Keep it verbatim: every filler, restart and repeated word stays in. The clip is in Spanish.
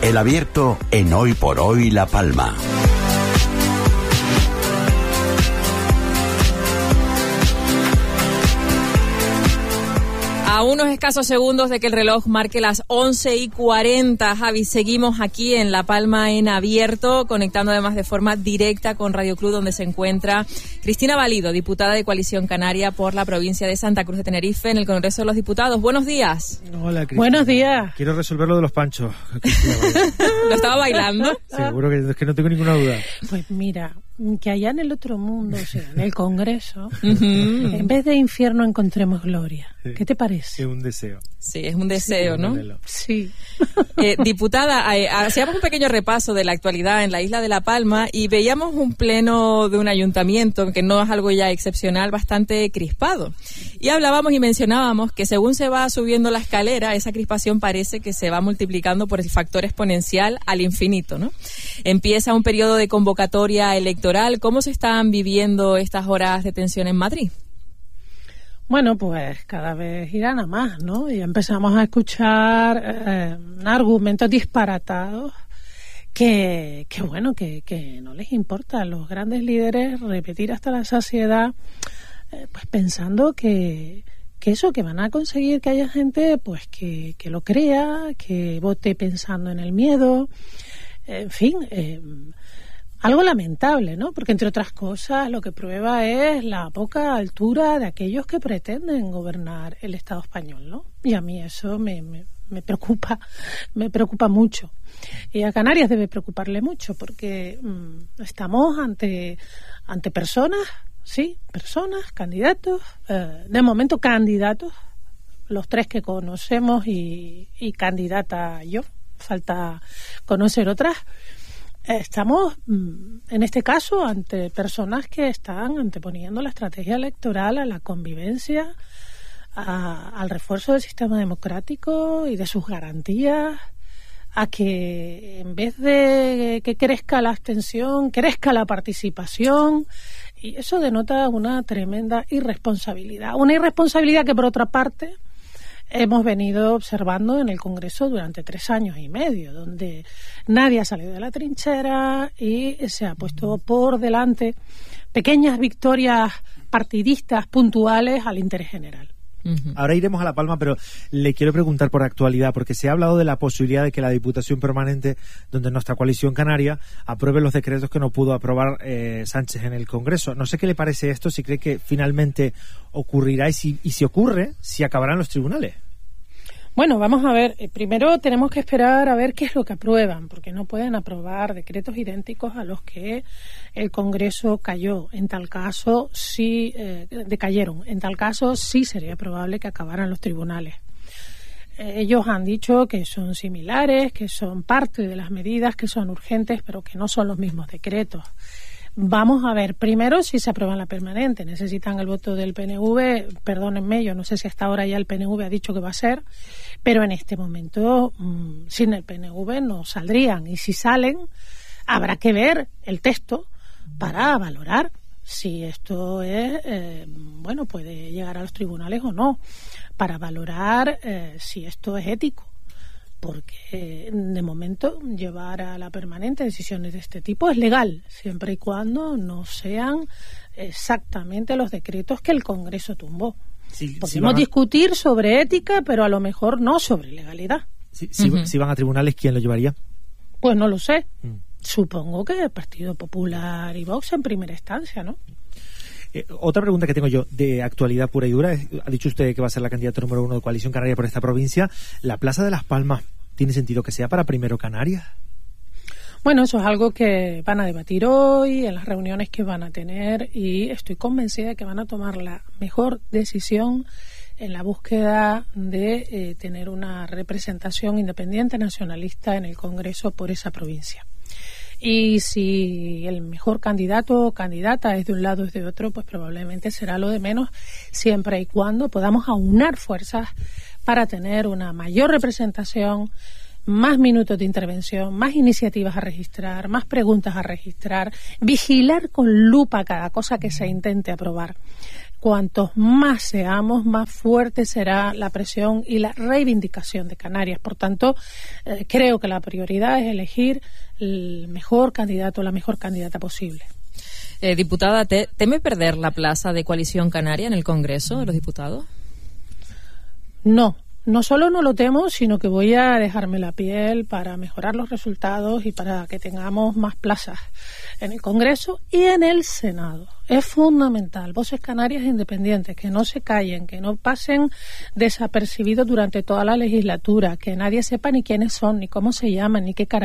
El Abierto en Hoy por Hoy La Palma. A unos escasos segundos de que el reloj marque las once y cuarenta, Javi, seguimos aquí en La Palma en Abierto, conectando además de forma directa con Radio Club, donde se encuentra Cristina Valido, diputada de Coalición Canaria por la provincia de Santa Cruz de Tenerife en el Congreso de los Diputados. Buenos días. Hola, Cristina. Buenos días. Quiero resolver lo de los panchos. ¿Lo estaba bailando? Seguro que, es que no tengo ninguna duda. Pues mira, que allá en el otro mundo, o sea, en el Congreso, en vez de infierno encontremos gloria. Sí. ¿Qué te parece? Es un deseo. Sí, es un deseo, sí, ¿no? Un sí. Eh, diputada, eh, hacíamos un pequeño repaso de la actualidad en la isla de La Palma y veíamos un pleno de un ayuntamiento, que no es algo ya excepcional, bastante crispado. Y hablábamos y mencionábamos que según se va subiendo la escalera, esa crispación parece que se va multiplicando por el factor exponencial al infinito, ¿no? Empieza un periodo de convocatoria electoral. ¿Cómo se están viviendo estas horas de tensión en Madrid? Bueno, pues cada vez irán a más, ¿no? Y empezamos a escuchar eh, argumentos disparatados que, que bueno, que, que no les importa a los grandes líderes repetir hasta la saciedad, eh, pues pensando que, que eso, que van a conseguir que haya gente pues que, que lo crea, que vote pensando en el miedo, en fin... Eh, Algo lamentable, ¿no? Porque, entre otras cosas, lo que prueba es la poca altura de aquellos que pretenden gobernar el Estado español, ¿no? Y a mí eso me, me, me preocupa, me preocupa mucho. Y a Canarias debe preocuparle mucho, porque mmm, estamos ante, ante personas, sí, personas, candidatos, eh, de momento candidatos, los tres que conocemos y, y candidata yo, falta conocer otras. Estamos, en este caso, ante personas que están anteponiendo la estrategia electoral a la convivencia, a, al refuerzo del sistema democrático y de sus garantías, a que en vez de que crezca la abstención, crezca la participación, y eso denota una tremenda irresponsabilidad. Una irresponsabilidad que, por otra parte, hemos venido observando en el Congreso durante tres años y medio, donde nadie ha salido de la trinchera y se ha puesto por delante pequeñas victorias partidistas puntuales al interés general. Ahora iremos a La Palma, pero le quiero preguntar por actualidad, porque se ha hablado de la posibilidad de que la Diputación Permanente, donde nuestra coalición canaria, apruebe los decretos que no pudo aprobar eh, Sánchez en el Congreso. No sé qué le parece esto, si cree que finalmente ocurrirá y si, y si ocurre, si acabarán los tribunales. Bueno, vamos a ver. Primero tenemos que esperar a ver qué es lo que aprueban, porque no pueden aprobar decretos idénticos a los que el Congreso cayó. En tal caso, sí, eh, decayeron. En tal caso, sí sería probable que acabaran los tribunales. Eh, ellos han dicho que son similares, que son parte de las medidas, que son urgentes, pero que no son los mismos decretos. Vamos a ver, primero, si se aprueban la permanente. Necesitan el voto del P N V. Perdónenme, yo no sé si hasta ahora ya el P N V ha dicho que va a ser, pero en este momento, mmm, sin el P N V no saldrían. Y si salen, habrá que ver el texto para valorar si esto es, eh, bueno, puede llegar a los tribunales o no, para valorar eh, si esto es ético. Porque de momento llevar a la permanente decisiones de este tipo es legal, siempre y cuando no sean exactamente los decretos que el Congreso tumbó. Sí, Podemos si a... discutir sobre ética, pero a lo mejor no sobre legalidad. Si, si, uh-huh. si van a tribunales, ¿quién lo llevaría? Pues no lo sé. Mm. Supongo que el Partido Popular y Vox en primera instancia, ¿no? Eh, otra pregunta que tengo yo, de actualidad pura y dura, es, ha dicho usted que va a ser la candidata número uno de Coalición Canaria por esta provincia. ¿La Plaza de Las Palmas tiene sentido que sea para primero Canarias? Bueno, eso es algo que van a debatir hoy, en las reuniones que van a tener, y estoy convencida de que van a tomar la mejor decisión en la búsqueda de eh, tener una representación independiente nacionalista en el Congreso por esa provincia. Y si el mejor candidato o candidata es de un lado o es de otro, pues probablemente será lo de menos, siempre y cuando podamos aunar fuerzas para tener una mayor representación, más minutos de intervención, más iniciativas a registrar, más preguntas a registrar, vigilar con lupa cada cosa que se intente aprobar. cuantos más seamos, más fuerte será la presión y la reivindicación de Canarias. Por tanto, eh, creo que la prioridad es elegir el mejor candidato, la mejor candidata posible. Eh, diputada, ¿te, ¿teme perder la plaza de Coalición Canaria en el Congreso de los Diputados? No. No solo no lo temo, sino que voy a dejarme la piel para mejorar los resultados y para que tengamos más plazas en el Congreso y en el Senado. Es fundamental, Voces Canarias independientes, que no se callen, que no pasen desapercibidos durante toda la legislatura, que nadie sepa ni quiénes son, ni cómo se llaman, ni qué cara